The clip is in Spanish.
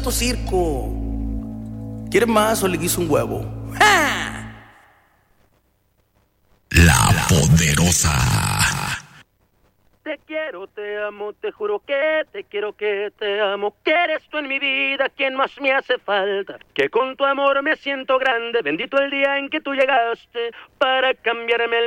tanto circo. ¿Quieres más o le guiso un huevo? ¡Ja! La Poderosa. Te quiero, te amo, te juro que te quiero, que te amo, que eres tú en mi vida quien más me hace falta, que con tu amor me siento grande, bendito el día en que tú llegaste para cambiarme el